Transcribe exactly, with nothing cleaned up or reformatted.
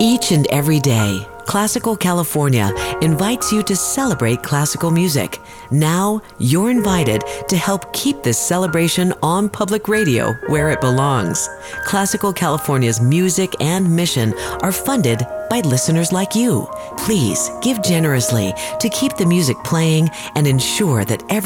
Each and every day, Classical California invites you to celebrate classical music. Now, you're invited to help keep this celebration on public radio where it belongs. Classical California's music and mission are funded by listeners like you. Please give generously to keep the music playing and ensure that every